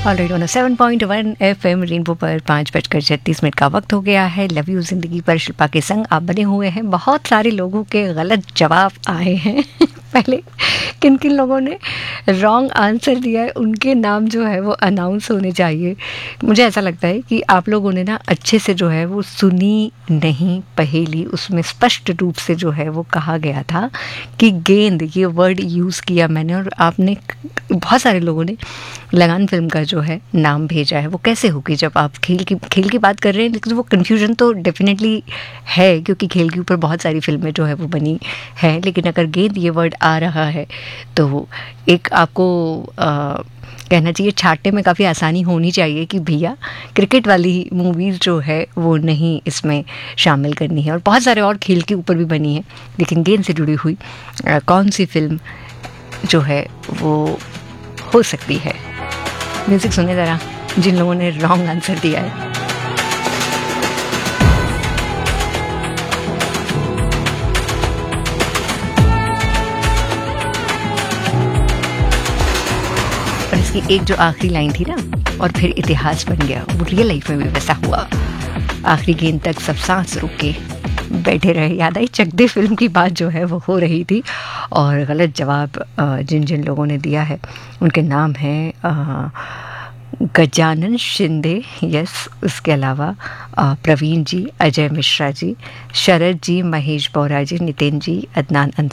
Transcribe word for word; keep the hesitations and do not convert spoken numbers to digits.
Alright on seven point one F M rainbow पर पाँच बजकर छत्तीस मिनट का वक्त हो गया है। लव यू जिंदगी पर शिल्पा के संग आप बने हुए हैं। बहुत सारे लोगों के गलत जवाब आए हैं। पहले किन किन लोगों ने रॉन्ग आंसर दिया है उनके नाम जो है वो अनाउंस होने चाहिए। मुझे ऐसा लगता है कि आप लोगों ने ना अच्छे से जो है वो सुनी नहीं पहेली। उसमें स्पष्ट रूप से जो है वो कहा गया था कि गेंद, ये वर्ड यूज़ किया मैंने, और आपने बहुत सारे लोगों ने लगान फिल्म का जो है नाम भेजा है। वो कैसे होगी जब आप खेल की खेल की बात कर रहे हैं, लेकिन वो कन्फ्यूजन तो डेफिनेटली है क्योंकि खेल के ऊपर बहुत सारी फिल्में जो है वो बनी है। लेकिन अगर गेंद ये वर्ड आ रहा है तो एक आपको आ, कहना चाहिए छाटे में काफ़ी आसानी होनी चाहिए कि भैया क्रिकेट वाली मूवीज़ जो है वो नहीं इसमें शामिल करनी है। और बहुत सारे और खेल के ऊपर भी बनी है, लेकिन गेंद से जुड़ी हुई आ, कौन सी फिल्म जो है वो हो सकती है। म्यूजिक सुने ज़रा जिन लोगों ने रॉन्ग आंसर दिया है। और इसकी एक जो आखिरी लाइन थी ना, और फिर इतिहास बन गया, वो रियल लाइफ में भी वैसा हुआ। आखिरी गेंद तक सब सांस रुक के बैठे रहे। याद आई चक दे फिल्म की बात जो है वो हो रही थी। और गलत जवाब जिन जिन लोगों ने दिया है उनके नाम हैं गजानन शिंदे, यस, उसके अलावा प्रवीण जी, अजय मिश्रा जी, शरद जी, महेश बोरा जी, नितिन जी, अदनान